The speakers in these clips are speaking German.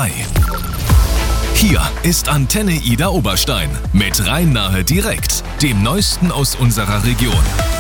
frei. Hier ist Antenne Ida Oberstein mit Rhein-Nahe direkt, dem Neuesten aus unserer Region.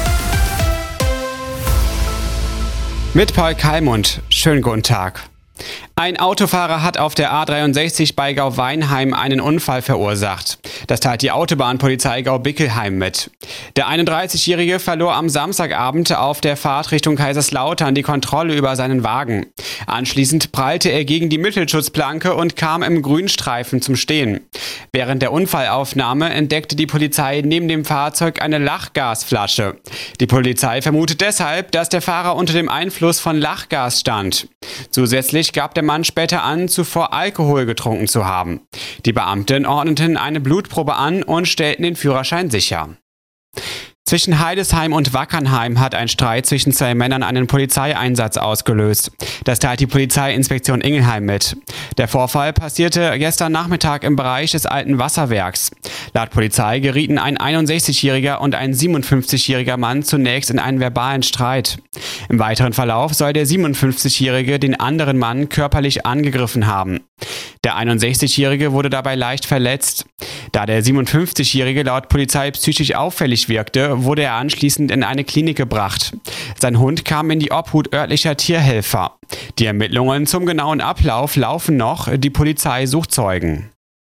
Mit Paul Kalmund. Schönen guten Tag. Ein Autofahrer hat auf der A63 bei Gau-Weinheim einen Unfall verursacht. Das teilt die Autobahnpolizei Gau-Bickelheim mit. Der 31-Jährige verlor am Samstagabend auf der Fahrt Richtung Kaiserslautern die Kontrolle über seinen Wagen. Anschließend prallte er gegen die Mittelschutzplanke und kam im Grünstreifen zum Stehen. Während der Unfallaufnahme entdeckte die Polizei neben dem Fahrzeug eine Lachgasflasche. Die Polizei vermutet deshalb, dass der Fahrer unter dem Einfluss von Lachgas stand. Zusätzlich gab der Mann später an, zuvor Alkohol getrunken zu haben. Die Beamten ordneten eine Blutprobe an und stellten den Führerschein sicher. Zwischen Heidesheim und Wackernheim hat ein Streit zwischen zwei Männern einen Polizeieinsatz ausgelöst. Das teilt die Polizeiinspektion Ingelheim mit. Der Vorfall passierte gestern Nachmittag im Bereich des alten Wasserwerks. Laut Polizei gerieten ein 61-jähriger und ein 57-jähriger Mann zunächst in einen verbalen Streit. Im weiteren Verlauf soll der 57-jährige den anderen Mann körperlich angegriffen haben. Der 61-jährige wurde dabei leicht verletzt. Da der 57-jährige laut Polizei psychisch auffällig wirkte, wurde er anschließend in eine Klinik gebracht. Sein Hund kam in die Obhut örtlicher Tierhelfer. Die Ermittlungen zum genauen Ablauf laufen noch, die Polizei sucht Zeugen.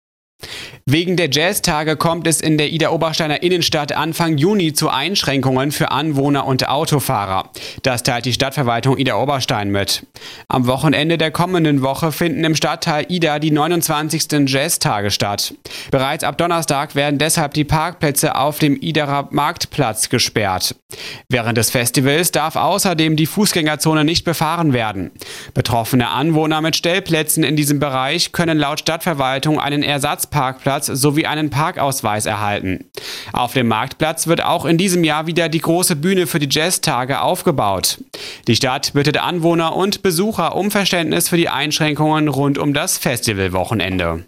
Wegen der Jazztage kommt es in der Ida-Obersteiner Innenstadt Anfang Juni zu Einschränkungen für Anwohner und Autofahrer. Das teilt die Stadtverwaltung Ida-Oberstein mit. Am Wochenende der kommenden Woche finden im Stadtteil Ida die 29. Jazztage statt. Bereits ab Donnerstag werden deshalb die Parkplätze auf dem Idaer Marktplatz gesperrt. Während des Festivals darf außerdem die Fußgängerzone nicht befahren werden. Betroffene Anwohner mit Stellplätzen in diesem Bereich können laut Stadtverwaltung einen Ersatzparkplatz sowie einen Parkausweis erhalten. Auf dem Marktplatz wird auch in diesem Jahr wieder die große Bühne für die Jazztage aufgebaut. Die Stadt bittet Anwohner und Besucher um Verständnis für die Einschränkungen rund um das Festivalwochenende.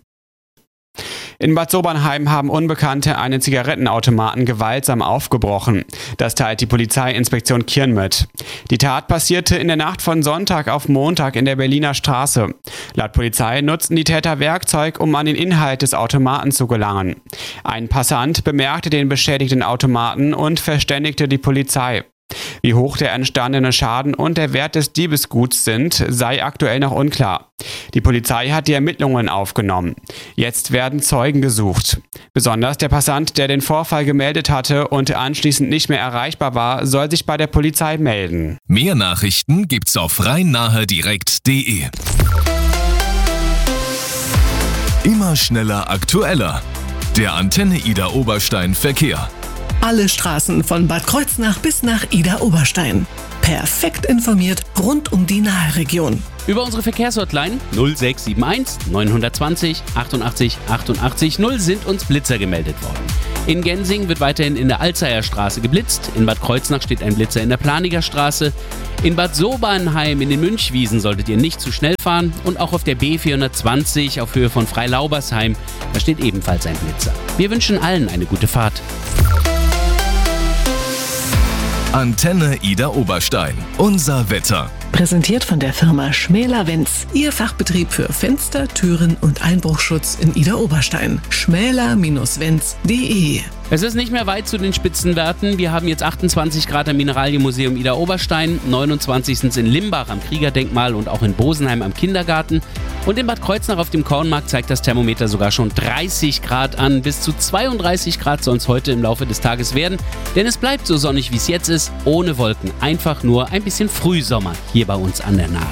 In Bad Sobernheim haben Unbekannte einen Zigarettenautomaten gewaltsam aufgebrochen. Das teilt die Polizeiinspektion Kirn mit. Die Tat passierte in der Nacht von Sonntag auf Montag in der Berliner Straße. Laut Polizei nutzten die Täter Werkzeug, um an den Inhalt des Automaten zu gelangen. Ein Passant bemerkte den beschädigten Automaten und verständigte die Polizei. Wie hoch der entstandene Schaden und der Wert des Diebesguts sind, sei aktuell noch unklar. Die Polizei hat die Ermittlungen aufgenommen. Jetzt werden Zeugen gesucht. Besonders der Passant, der den Vorfall gemeldet hatte und anschließend nicht mehr erreichbar war, soll sich bei der Polizei melden. Mehr Nachrichten gibt's auf rhein-nahe-direkt.de. Immer schneller, aktueller. Der Antenne Ida Oberstein Verkehr. Alle Straßen von Bad Kreuznach bis nach Ida Oberstein. Perfekt informiert rund um die Nahe-Region. Über unsere Verkehrshotline 0671 920 88 88 0 sind uns Blitzer gemeldet worden. In Gensing wird weiterhin in der Alzeyer Straße geblitzt. In Bad Kreuznach steht ein Blitzer in der Planiger Straße. In Bad Sobernheim in den Münchwiesen solltet ihr nicht zu schnell fahren. Und auch auf der B420 auf Höhe von Freilaubersheim, da steht ebenfalls ein Blitzer. Wir wünschen allen eine gute Fahrt. Antenne Ida Oberstein. Unser Wetter. Präsentiert von der Firma Schmäler-Wenz. Ihr Fachbetrieb für Fenster, Türen und Einbruchschutz in Ida Oberstein. schmäler-wenz.de. Es ist nicht mehr weit zu den Spitzenwerten. Wir haben jetzt 28 Grad am Mineralienmuseum Ida Oberstein, 29 sind es in Limbach am Kriegerdenkmal und auch in Bosenheim am Kindergarten. Und in Bad Kreuznach auf dem Kornmarkt zeigt das Thermometer sogar schon 30 Grad an. Bis zu 32 Grad soll es heute im Laufe des Tages werden. Denn es bleibt so sonnig, wie es jetzt ist, ohne Wolken. Einfach nur ein bisschen Frühsommer hier bei uns an der Nahe.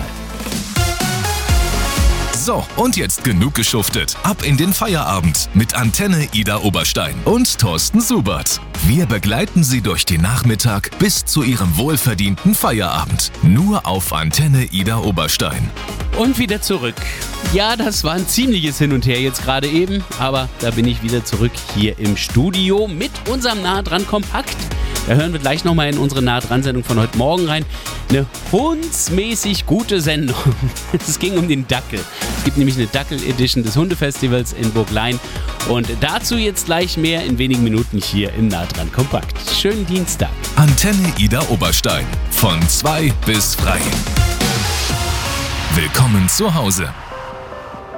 So, und jetzt genug geschuftet. Ab in den Feierabend mit Antenne Ida Oberstein und Thorsten Subert. Wir begleiten Sie durch den Nachmittag bis zu Ihrem wohlverdienten Feierabend. Nur auf Antenne Ida Oberstein. Und wieder zurück. Ja, das war ein ziemliches Hin und Her jetzt gerade eben, aber da bin ich wieder zurück hier im Studio mit unserem Nah dran Kompakt. Da hören wir gleich nochmal in unsere Nah-Dran-Sendung von heute Morgen rein. Eine hundsmäßig gute Sendung. Es ging um den Dackel. Es gibt nämlich eine Dackel-Edition des Hundefestivals in Burglein. Und dazu jetzt gleich mehr in wenigen Minuten hier im Nah-Dran Kompakt. Schönen Dienstag. Antenne Ida Oberstein. Von 2 bis frei. Willkommen zu Hause.